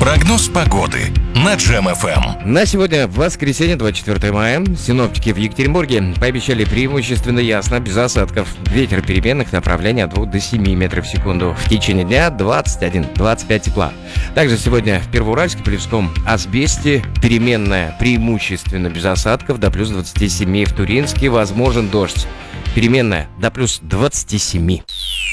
Прогноз погоды на Джем-ФМ. На сегодня, воскресенье, 24 мая, синоптики в Екатеринбурге пообещали преимущественно ясно, без осадков. Ветер переменных направлений от 2 до 7 метров в секунду. В течение дня 21-25 тепла. Также сегодня в Первоуральске, Полевском, Асбесте переменная, преимущественно без осадков, до плюс 27. В Туринске возможен дождь. Переменная до плюс 27.